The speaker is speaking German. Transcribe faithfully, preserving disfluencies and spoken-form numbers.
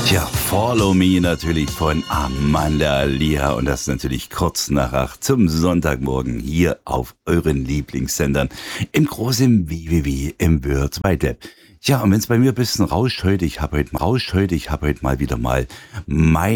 Tja, Follow Me natürlich von Amanda Lear und das natürlich kurz nach acht zum Sonntagmorgen hier auf euren Lieblingssendern im großen W W W im World Wide Web. Ja, und wenn es bei mir ein bisschen rauscht heute, ich habe heute rauscht heute, ich habe heute mal wieder mal mein